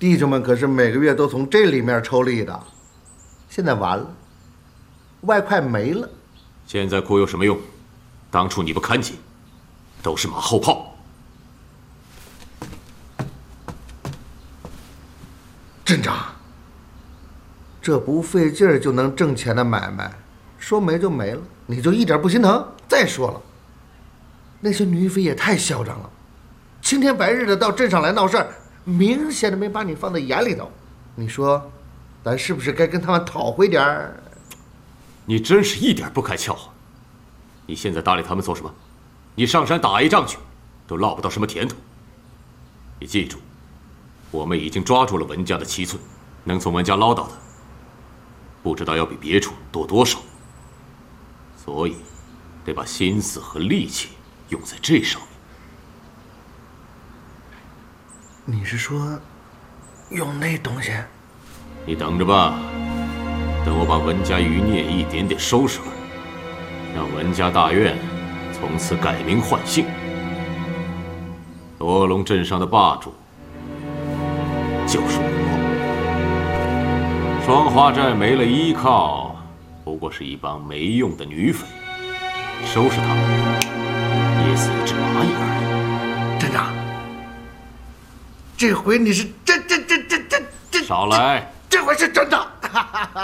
弟兄们可是每个月都从这里面抽利的。现在完了，外快没了。 现在哭有什么用？当初你不看紧，都是马后炮。 镇长，这不费劲儿就能挣钱的买卖，说没就没了，你就一点不心疼？再说了，那些女匪也太嚣张了，青天白日的到镇上来闹事儿，明显的没把你放在眼里头。你说，咱是不是该跟他们讨回点儿？ 你真是一点不开窍啊！你现在搭理他们做什么？你上山打一仗去，都捞不到什么甜头。你记住，我们已经抓住了文家的7寸，能从文家捞到的，不知道要比别处多多少。所以，得把心思和力气用在这上面。 你是说，用那东西？ 你等着吧，等我把文家余孽一点点收拾了，让文家大院从此改名换姓。罗龙镇上的霸主就是我。双花寨没了依靠，不过是一帮没用的女匪，收拾他们，噎死一只蚂蚁而已。 镇长，这回你是真， 少来！ 这回是真的。